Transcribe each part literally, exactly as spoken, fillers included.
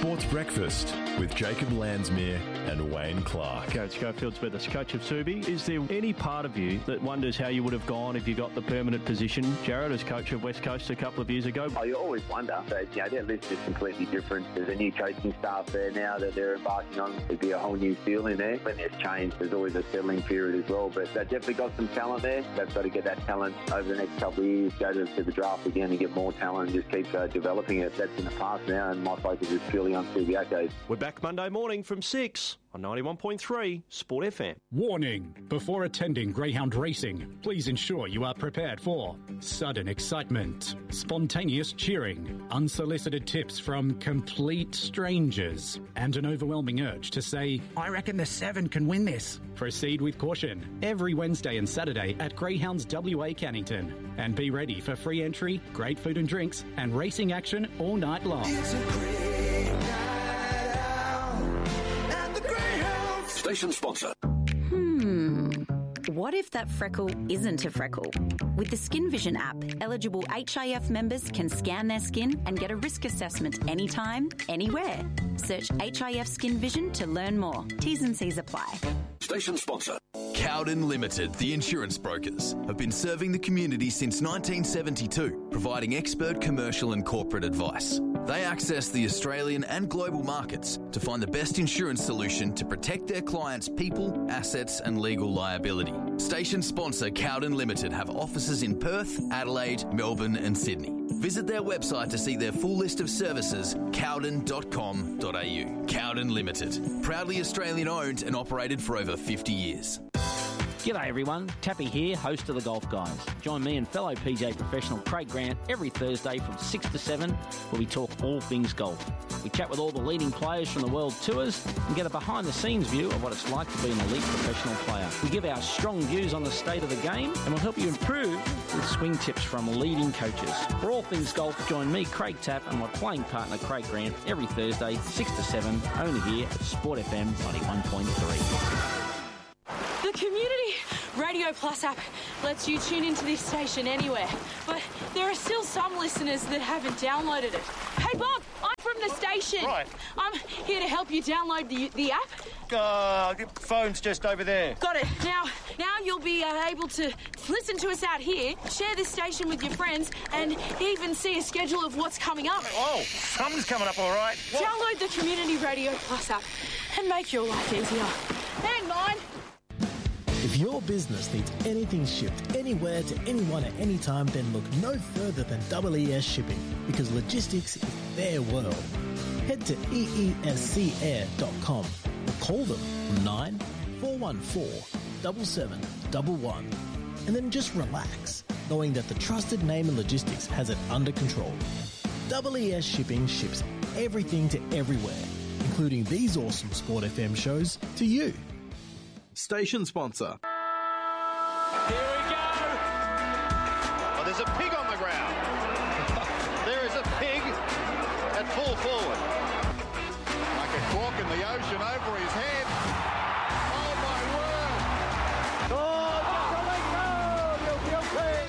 Sports Breakfast with Jacob Landsmere and Wayne Clark. Gareth Schofield's with us, coach of Subi. Is there any part of you that wonders how you would have gone if you got the permanent position, Jared, as coach of West Coast a couple of years ago? Oh, you always wonder. But, you know, their list is completely different. There's a new coaching staff there now that they're embarking on. There'd be a whole new feel in there. When there's change, there's always a settling period as well. But they've definitely got some talent there. They've got to get that talent over the next couple of years, go to, to the draft again and get more talent and just keep uh, developing it. That's in the past now, and my focus is purely on Subi Echoes. We're back Monday morning from six on ninety-one point three Sport F M. Warning! Before attending greyhound racing, please ensure you are prepared for sudden excitement, spontaneous cheering, unsolicited tips from complete strangers, and an overwhelming urge to say, I reckon the seven can win this. Proceed with caution every Wednesday and Saturday at Greyhounds W A Cannington. And be ready for free entry, great food and drinks, and racing action all night long. It's a great night out at the Greyhounds. Station sponsor. Hmm. What if that freckle isn't a freckle? With the Skin Vision app, eligible H I F members can scan their skin and get a risk assessment anytime, anywhere. Search H I F Skin Vision to learn more. T's and C's apply. Station sponsor. Cowden Limited, the insurance brokers, have been serving the community since nineteen seventy-two, providing expert commercial and corporate advice. They access the Australian and global markets to find the best insurance solution to protect their clients' people, assets and legal liability. Station sponsor Cowden Limited have offices in Perth, Adelaide, Melbourne and Sydney. Visit their website to see their full list of services, cowden dot com dot a u. Cowden Limited, proudly Australian owned and operated for over fifty years. G'day everyone, Tappy here, host of The Golf Guys. Join me and fellow P G A professional Craig Grant every Thursday from six to seven where we talk all things golf. We chat with all the leading players from the world tours and get a behind-the-scenes view of what it's like to be an elite professional player. We give our strong views on the state of the game and we'll help you improve with swing tips from leading coaches. For all things golf, join me, Craig Tapp, and my playing partner Craig Grant every Thursday, six to seven, only here at Sport F M ninety-one point three. The Community Radio Plus app lets you tune into this station anywhere, but there are still some listeners that haven't downloaded it. Hey Bob, I'm from the station. Right. I'm here to help you download the the app. Uh, the phone's just over there. Got it. Now, now you'll be uh, able to listen to us out here, share this station with your friends, and even see a schedule of what's coming up. Oh, something's coming up all right. What? Download the Community Radio Plus app and make your life easier. Hang on. If your business needs anything shipped anywhere to anyone at any time, then look no further than W E S Shipping, because logistics is their world. Head to E E S C air dot com or call them nine four one four, seven seven one one and then just relax, knowing that the trusted name in logistics has it under control. W E S Shipping ships everything to everywhere, including these awesome Sport F M shows to you. Station sponsor. Here we go. Oh, there's a pig on the ground. There is a pig at full forward. Like a cork in the ocean over his head. Oh, my word. Oh, just a leg roll. You'll be okay.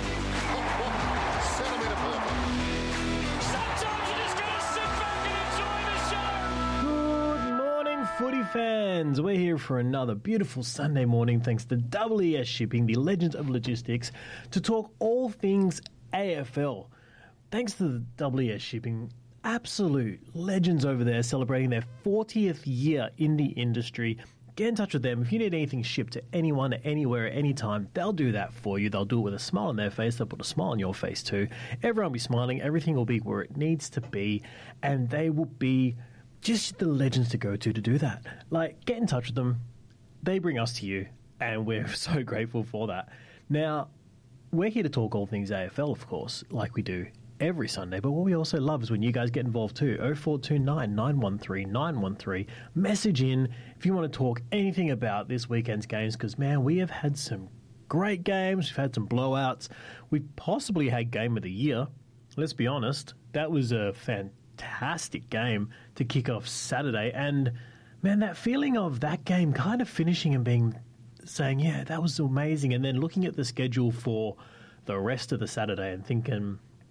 Centimetre perfect. Sometimes you just got to sit back and enjoy the show. Good morning, footy fans. We're here for another beautiful Sunday morning thanks to W E S Shipping, the legends of logistics, to talk all things A F L. Thanks to the W E S Shipping, absolute legends over there celebrating their fortieth year in the industry. Get in touch with them. If you need anything shipped to anyone, anywhere, at any time, they'll do that for you. They'll do it with a smile on their face. They'll put a smile on your face too. Everyone will be smiling. Everything will be where it needs to be. And they will be just the legends to go to to do that. Like, get in touch with them. They bring us to you. And we're so grateful for that. Now, we're here to talk all things A F L, of course, like we do every Sunday, but what we also love is when you guys get involved too. oh four two nine, nine one three, nine one three. Message in if you want to talk anything about this weekend's games, because, man, we have had some great games. We've had some blowouts. We've possibly had game of the year. Let's be honest. That was a fantastic game to kick off Saturday. And, man, that feeling of that game kind of finishing and being saying, yeah, that was amazing. And then looking at the schedule for the rest of the Saturday and thinking,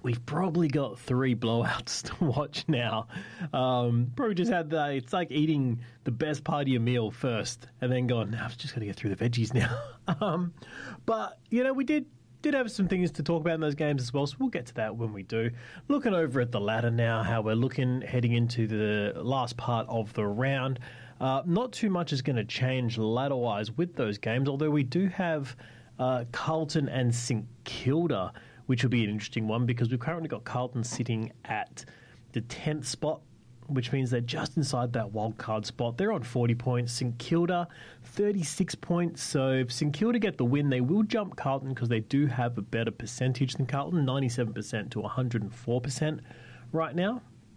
we've probably got three blowouts to watch now. Um, probably just had the, it's like eating the best part of your meal first and then going, no, I've just got to get through the veggies now. um, but, you know, we did did have some things to talk about in those games as well, so we'll get to that when we do. Looking over at the ladder now, how we're looking heading into the last part of the round. Uh, not too much is going to change ladder-wise with those games, although we do have uh, Carlton and St Kilda, which will be an interesting one because we've currently got Carlton sitting at the tenth spot, which means they're just inside that wild card spot. They're on forty points. St Kilda, thirty-six points. So if St Kilda get the win, they will jump Carlton because they do have a better percentage than Carlton, ninety-seven percent to one hundred four percent right now.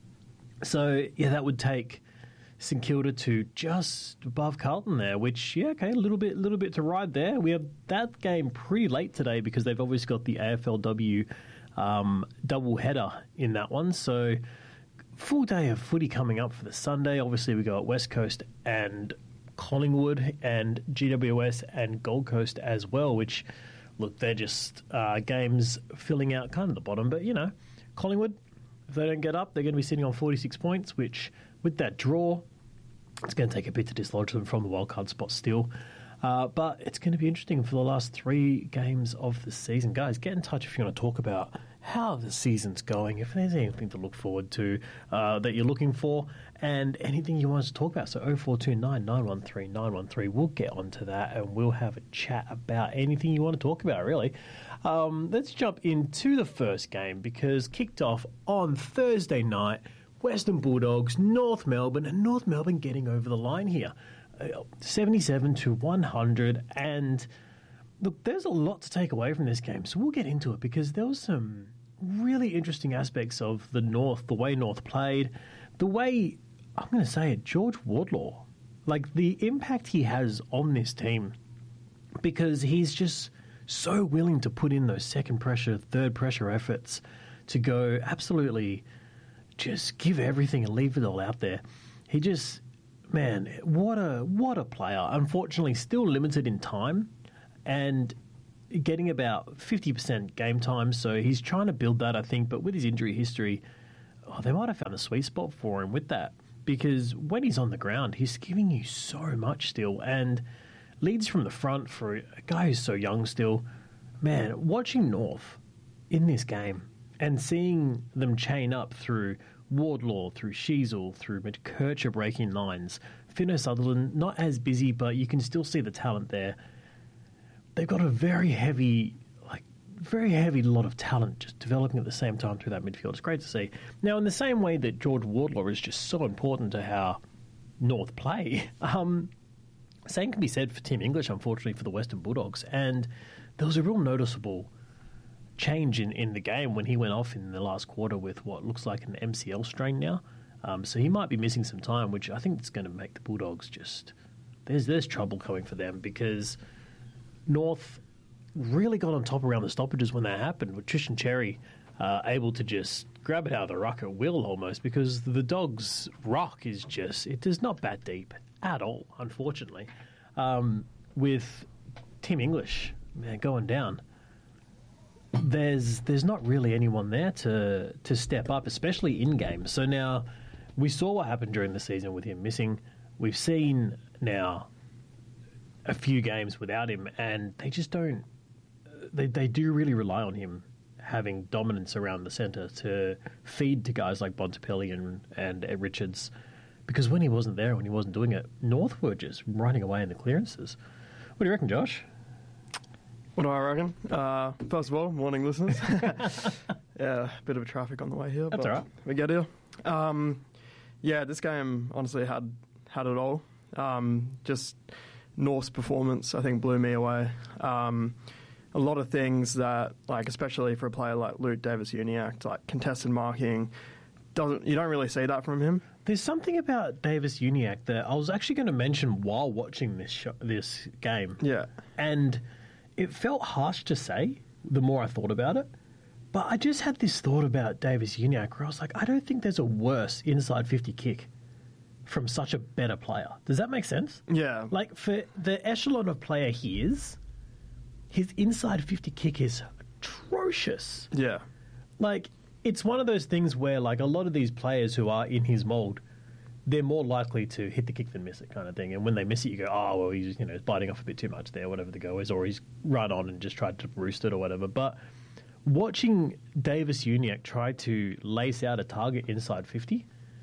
So, yeah, that would take St Kilda to just above Carlton there, which, yeah, okay, a little bit little bit to ride there. We have that game pretty late today because they've obviously got the A F L W um, double header in that one. So full day of footy coming up for the Sunday. Obviously, we go at West Coast and Collingwood and G W S and Gold Coast as well, which, look, they're just uh, games filling out kind of the bottom. But, you know, Collingwood, if they don't get up, they're going to be sitting on forty-six points, which with that draw, it's going to take a bit to dislodge them from the wildcard spot still. Uh, but it's going to be interesting for the last three games of the season. Guys, get in touch if you want to talk about how the season's going, if there's anything to look forward to uh, that you're looking for, and anything you want us to talk about. So oh four two nine, nine one three, nine one three. We'll get onto that and we'll have a chat about anything you want to talk about, really. Um, let's jump into the first game because kicked off on Thursday night, Western Bulldogs, North Melbourne, and North Melbourne getting over the line here. seventy-seven to one hundred, and look, there's a lot to take away from this game, so we'll get into it because there was some really interesting aspects of the North, the way North played, the way, I'm going to say it, George Wardlaw, like the impact he has on this team, because he's just so willing to put in those second pressure, third pressure efforts to go absolutely just give everything and leave it all out there. He just... Man, what a what a player. Unfortunately, still limited in time and getting about fifty percent game time. So he's trying to build that, I think. But with his injury history, oh, they might have found a sweet spot for him with that. Because when he's on the ground, he's giving you so much still. And leads from the front for a guy who's so young still. Man, watching North in this game and seeing them chain up through Wardlaw, through Sheasel, through McKercher breaking lines. Finno Sutherland, not as busy, but you can still see the talent there. They've got a very heavy, like, very heavy lot of talent just developing at the same time through that midfield. It's great to see. Now, in the same way that George Wardlaw is just so important to how North play, um, same can be said for Tim English, unfortunately, for the Western Bulldogs. And there was a real noticeable change in, in the game when he went off in the last quarter with what looks like an M C L strain now. Um, so he might be missing some time, which I think is going to make the Bulldogs just... There's there's trouble coming for them because North really got on top around the stoppages when that happened, with Trishan Cherry uh, able to just grab it out of the ruck at will almost, because the Dogs' ruck is just... It is not that deep at all, unfortunately. Um, with Tim English, man, going down... There's there's not really anyone there to to step up, especially in games. So now we saw what happened during the season with him missing. We've seen now a few games without him, and they just don't. They they do really rely on him having dominance around the centre to feed to guys like Bontempelli and and Ed Richards, because when he wasn't there, when he wasn't doing it, North were just running away in the clearances. What do you reckon, Josh? What do I reckon? Uh, first of all, morning listeners. Yeah, a bit of traffic on the way here. That's but all right. We get here. Um, yeah, this game honestly had had it all. Um, just North's performance, I think, blew me away. Um, a lot of things that, like, especially for a player like Luke Davis-Uniacke, like contested marking, doesn't you don't really see that from him. There's something about Davis-Uniacke that I was actually going to mention while watching this show, this game. Yeah, and it felt harsh to say the more I thought about it, but I just had this thought about Davis-Uniacke where I was like, I don't think there's a worse inside fifty kick from such a better player. Does that make sense? Yeah. Like, for the echelon of player he is, his inside fifty kick is atrocious. Yeah. like, it's one of those things where, like, a lot of these players who are in his mould, they're more likely to hit the kick than miss it kind of thing. And when they miss it, you go, oh, well, he's, you know, biting off a bit too much there, whatever the go is, or he's run on and just tried to roost it or whatever. But watching Davis Uniacke try to lace out a target inside fifty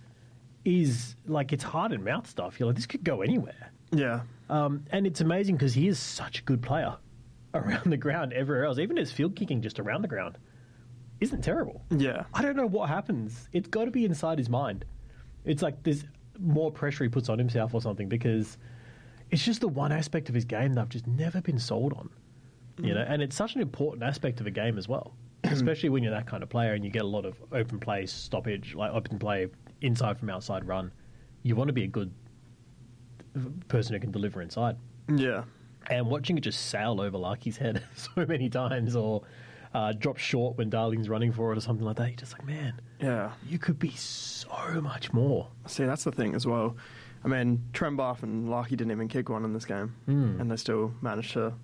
is, like, it's heart and mouth stuff. You're like, this could go anywhere. Yeah. Um, and it's amazing because he is such a good player around the ground everywhere else. Even his field kicking just around the ground isn't terrible. Yeah. I don't know what happens. It's got to be inside his mind. It's like there's more pressure he puts on himself or something, because it's just the one aspect of his game that I've just never been sold on. You know, and it's such an important aspect of a game as well, especially when you're that kind of player and you get a lot of open play, stoppage, like open play, inside from outside run. You want to be a good person who can deliver inside. Yeah. And watching it just sail over Larky's head so many times, or uh, drop short when Darling's running for it or something like that, you're just like, man, yeah, you could be so much more. See, that's the thing as well. I mean, Trembath and Larky didn't even kick one in this game, Mm. and they still managed to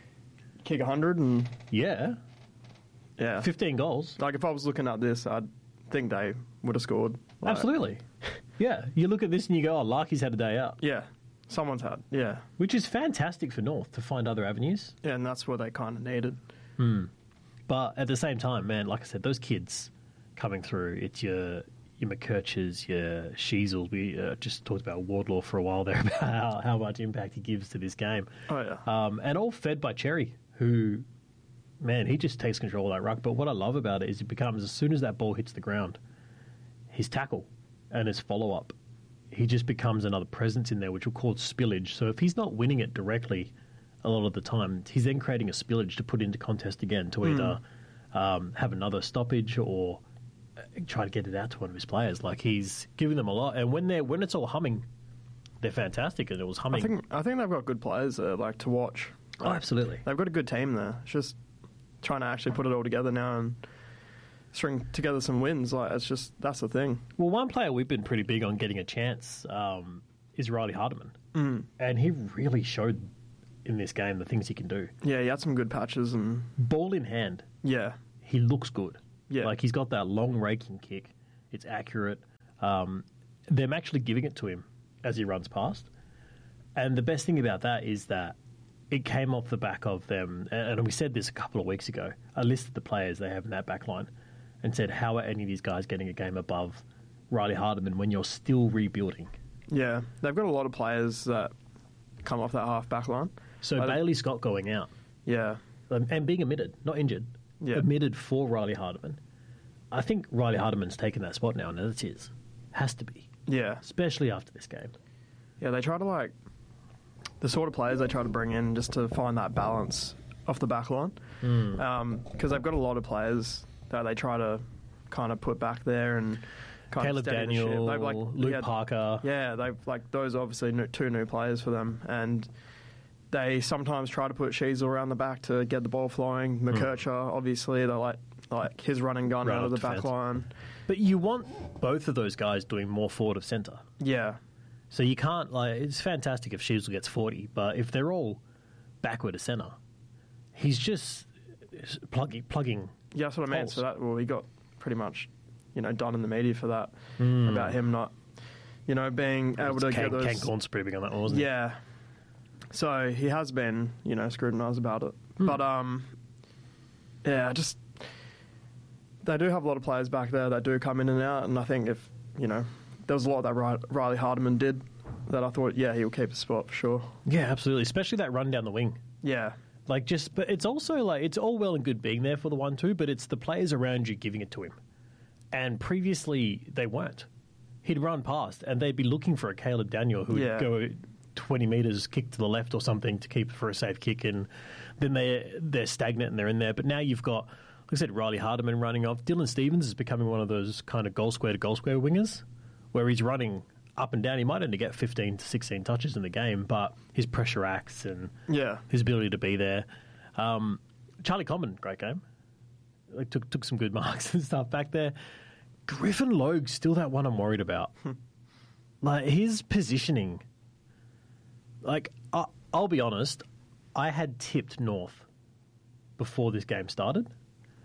kick one hundred. And yeah, yeah, fifteen goals. Like, if I was looking at this, I'd think they would have scored. Like, Absolutely. Yeah, you look at this and you go, oh, Larky's had a day out. Yeah, someone's had, yeah. Which is fantastic for North to find other avenues. Yeah, and that's what they kind of needed. Hmm. But at the same time, man, like I said, those kids coming through, it's your your McKerchers, your Sheasels. We uh, just talked about Wardlaw for a while there, about how, how much impact he gives to this game. Oh, yeah. Um, and all fed by Cherry, who, man, he just takes control of that ruck. But what I love about it is it becomes, as soon as that ball hits the ground, his tackle and his follow-up, he just becomes another presence in there, which we'll call spillage. So if he's not winning it directly a lot of the time, he's then creating a spillage to put into contest again, to Mm. either um, have another stoppage or try to get it out to one of his players. Like, he's giving them a lot. And when they're when it's all humming, they're fantastic, and it was humming. I think I think they've got good players there, like, to watch. Oh, Like, absolutely. They've got a good team there. It's just trying to actually put it all together now and string together some wins. Like, it's just, that's the thing. Well, one player we've been pretty big on getting a chance um, is Riley Hardiman. Mm. And he really showed in this game the things he can do. Yeah, he had some good patches and Ball in hand. yeah, He looks good. Yeah. Like, he's got that long raking kick. It's accurate. Um, them actually giving it to him as he runs past. And the best thing about that is that it came off the back of them, and we said this a couple of weeks ago. I listed the players they have in that back line and said, how are any of these guys getting a game above Riley Hardiman when you're still rebuilding? yeah. They've got a lot of players that come off that half back line. So Like, Bailey Scott going out. Yeah. Um, and being omitted, not injured, Yeah. omitted for Riley Hardiman. I think Riley Hardiman's taken that spot now, and that's his. Has to be. Yeah. Especially after this game. Yeah, they try to, like, the sort of players they try to bring in just to find that balance off the back line. Mm. Because they've got a lot of players that they try to kind of put back there and kind Caleb of steady the ship. Daniel, They've, like, Luke yeah, Parker. Yeah, they've, like, those are obviously new, two new players for them. And they sometimes try to put Sheasel around the back to get the ball flowing. McKercher, obviously, they're like, like his running gun Run out of up the back defence. line. But you want both of those guys doing more forward of centre. Yeah. So you can't, like, it's fantastic if Sheasel gets forty, but if they're all backward of centre, he's just plugging, plugging. Yeah, that's what I mean. holes. So that, well, he got pretty much, you know, done in the media for that, Mm. about him not, you know, being able to Ken, get those. Ken Gaunt's pretty big on that one, wasn't he? Yeah. So he has been, you know, scrutinised about it. Hmm. But, um, yeah, just, they do have a lot of players back there that do come in and out. And I think if, you know, there was a lot that Ri- Riley Hardiman did that I thought, yeah, he'll keep a spot for sure. Yeah, absolutely. Especially that run down the wing. Yeah. Like, just, but it's also like, it's all well and good being there for the one two, but it's the players around you giving it to him. And previously, they weren't. He'd run past, and they'd be looking for a Caleb Daniel who Yeah. would go twenty metres, kick to the left or something to keep for a safe kick, and then they they're stagnant and they're in there. But now you've got, like I said, Riley Hardiman running off. Dylan Stevens is becoming one of those kind of goal square to goal square wingers, where he's running up and down. He might only get fifteen to sixteen touches in the game, but his pressure acts and Yeah. his ability to be there. Um, Charlie Common, great game. Like, took took some good marks and stuff back there. Griffin Logue's still that one I'm worried about. Like, his positioning. Like, I, I'll be honest, I had tipped North before this game started,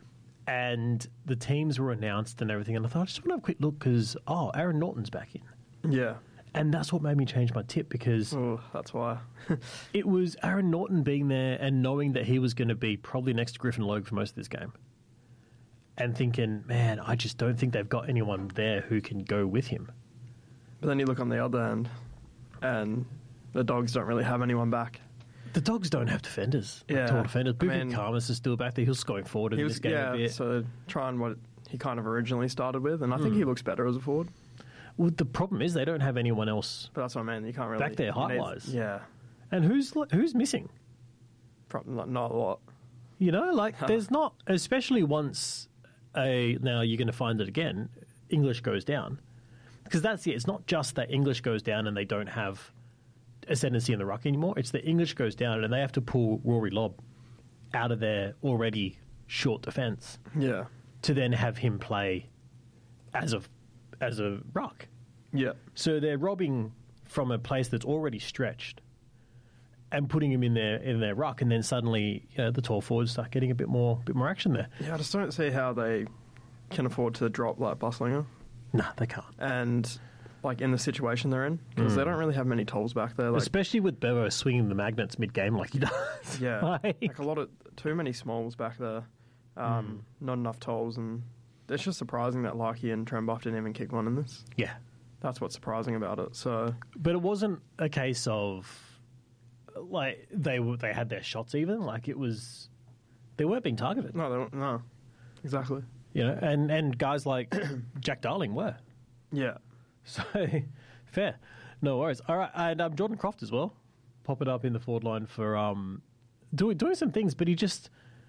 and the teams were announced and everything, and I thought, I just want to have a quick look because, oh, Aaron Norton's back in. Yeah. And that's what made me change my tip because... Oh, that's why. It was Aaron Norton being there and knowing that he was going to be probably next to Griffin Logue for most of this game. And thinking, man, I just don't think they've got anyone there who can go with him. But then you look on the other end, and the Dogs don't really have anyone back. The Dogs don't have defenders. Yeah. Tall defenders. I Bubba mean, Karmas is still back there. He was going forward in he was, this game yeah, a bit. so trying what he kind of originally started with, and I think Mm. he looks better as a forward. Well, the problem is they don't have anyone else But that's what I mean. You can't really back there you need- height-wise. Yeah, And who's who's missing? probably not, not a lot. You know, like there's not, especially once a now you're going to find it again. English goes down because that's it. It's not just that English goes down and they don't have ascendancy in the ruck anymore. It's that English goes down and they have to pull Rory Lobb out of their already short defence. Yeah. To then have him play as a as a ruck. Yeah. So they're robbing from a place that's already stretched and putting him in their in their ruck, and then suddenly you know, the tall forwards start getting a bit more bit more action there. Yeah, I just don't see how they can afford to drop like Busslinger. No, they can't. And like in the situation they're in, because Mm. they don't really have many tolls back there. Like, Especially with Bevo swinging the magnets mid game like he does. yeah, Like- like a lot of too many smalls back there, um, Mm. not enough tolls, and it's just surprising that Larky and Trembuff didn't even kick one in this. Yeah, that's what's surprising about it. So, But it wasn't a case of like they were they had their shots even. Like it was they weren't being targeted. No, they don't, no, exactly. You know, and, and guys like Jack Darling were. Yeah. So fair. No worries. All right, and um, Jordan Croft as well. Pop it up in the forward line for um doing doing some things, but he just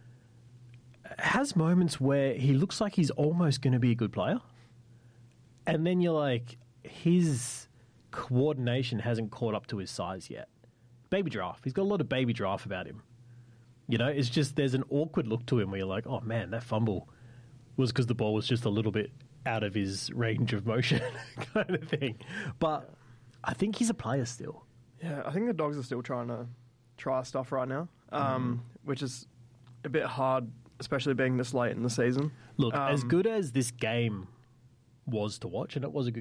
has moments where he looks like he's almost going to be a good player. And then you're like, his coordination hasn't caught up to his size yet. Baby giraffe. He's got a lot of baby giraffe about him. You know, it's just there's an awkward look to him where you're like, oh man, that fumble was because the ball was just a little bit out of his range of motion kind of thing. But I think he's a player still. Yeah, I think the Dogs are still trying to try stuff right now, um, which is a bit hard, especially being this late in the season. Look, as Um, good as this game was to watch, and it was a good